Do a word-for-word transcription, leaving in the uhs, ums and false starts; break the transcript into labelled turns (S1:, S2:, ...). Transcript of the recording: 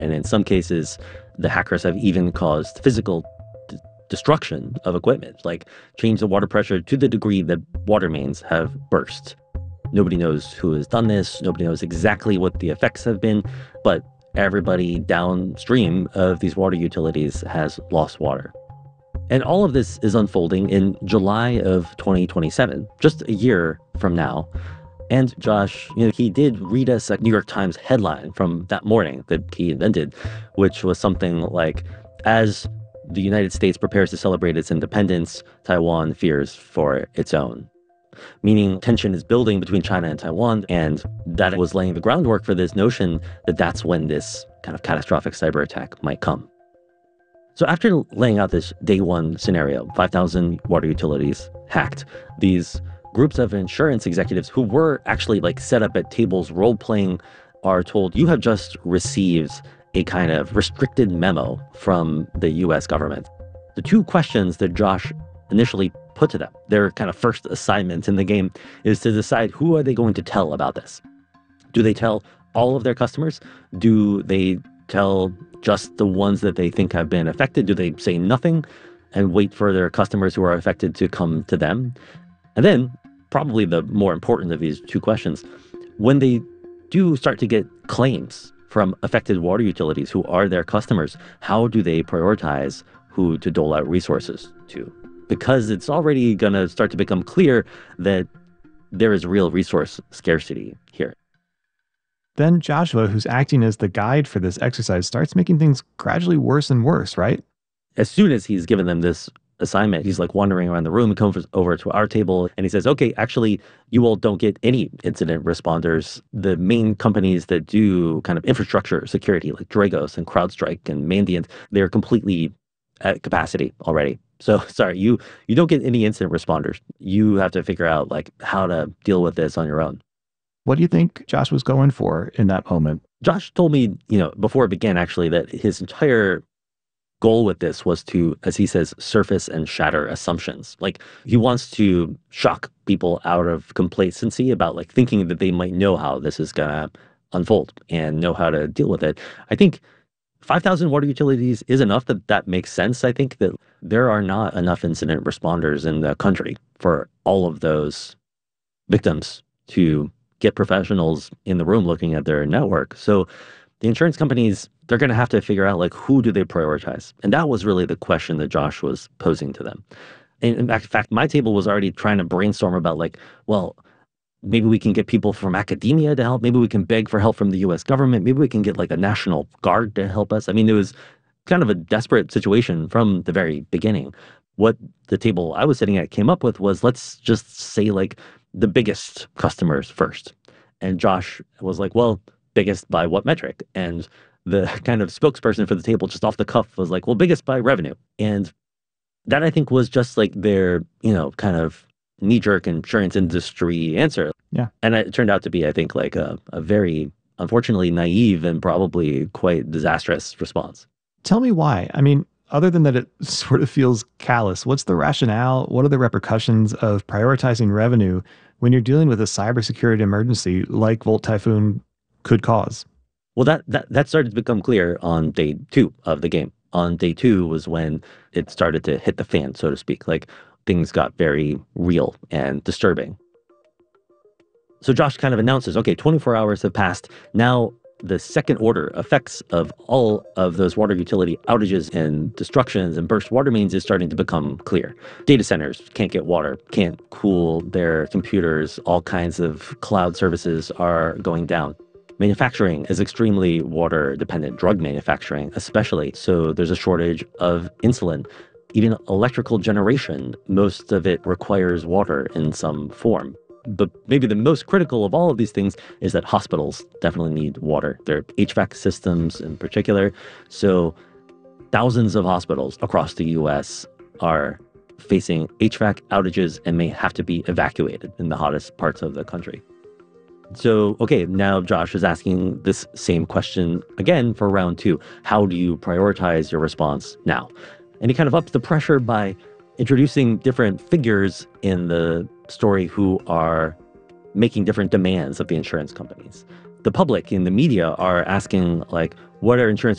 S1: And in some cases, the hackers have even caused physical d- destruction of equipment, like changed the water pressure to the degree that water mains have burst. Nobody knows who has done this. Nobody knows exactly what the effects have been, but everybody downstream of these water utilities has lost water. And all of this is unfolding in July of twenty twenty-seven, just a year from now. And Josh, you know, he did read us a New York Times headline from that morning that he invented, which was something like, as the United States prepares to celebrate its independence, Taiwan fears for its own. Meaning tension is building between China and Taiwan, and that was laying the groundwork for this notion that that's when this kind of catastrophic cyber attack might come. So after laying out this day one scenario, five thousand water utilities hacked, these groups of insurance executives who were actually like set up at tables role-playing are told, you have just received a kind of restricted memo from the U S government. The two questions that Josh initially put to them, their kind of first assignment in the game, is to decide who are they going to tell about this. Do they tell all of their customers? Do they tell just the ones that they think have been affected? Do they say nothing and wait for their customers who are affected to come to them? And then, probably the more important of these two questions, when they do start to get claims from affected water utilities who are their customers, how do they prioritize who to dole out resources to? Because it's already going to start to become clear that there is real resource scarcity here.
S2: Then Joshua, who's acting as the guide for this exercise, starts making things gradually worse and worse, right?
S1: As soon as he's given them this assignment, he's like wandering around the room and comes over to our table and he says, okay, actually, you all don't get any incident responders. The main companies that do kind of infrastructure security, like Dragos and CrowdStrike and Mandiant, they're completely at capacity already. So sorry, you you don't get any incident responders. You have to figure out like how to deal with this on your own.
S2: What do you think Josh was going for in that moment?
S1: Josh told me, you know, before it began actually, that his entire goal with this was to, as he says, surface and shatter assumptions. Like he wants to shock people out of complacency about like thinking that they might know how this is gonna unfold and know how to deal with it. I think five thousand water utilities is enough that that makes sense. I think that there are not enough incident responders in the country for all of those victims to get professionals in the room looking at their network. So the insurance companies, they're going to have to figure out like who do they prioritize? And that was really the question that Josh was posing to them. And in fact, my table was already trying to brainstorm about like, well, maybe we can get people from academia to help. Maybe we can beg for help from the U S government. Maybe we can get like a National Guard to help us. I mean, it was kind of a desperate situation from the very beginning. What the table I was sitting at came up with was, let's just say like the biggest customers first. And Josh was like, well, biggest by what metric? And the kind of spokesperson for the table just off the cuff was like, well, biggest by revenue. And that I think was just like their, you know, kind of knee-jerk insurance industry answer.
S2: Yeah.
S1: And it turned out to be, I think, like a, a very, unfortunately, naive and probably quite disastrous response.
S2: Tell me why. I mean, other than that it sort of feels callous, what's the rationale? What are the repercussions of prioritizing revenue when you're dealing with a cybersecurity emergency like Volt Typhoon could cause?
S1: Well, that, that, that started to become clear on day two of the game. On day two was when it started to hit the fan, so to speak. Like, things got very real and disturbing. So Josh kind of announces, okay, twenty-four hours have passed. Now the second order effects of all of those water utility outages and destructions and burst water mains is starting to become clear. Data centers can't get water, can't cool their computers. All kinds of cloud services are going down. Manufacturing is extremely water dependent, drug manufacturing especially. So there's a shortage of insulin. Even electrical generation, most of it requires water in some form. But maybe the most critical of all of these things is that hospitals definitely need water. Their H V A C systems in particular. So thousands of hospitals across the U S are facing H V A C outages and may have to be evacuated in the hottest parts of the country. So, okay, now Josh is asking this same question again for round two. How do you prioritize your response now? And he kind of ups the pressure by introducing different figures in the story who are making different demands of the insurance companies. The public in the media are asking, like, what are insurance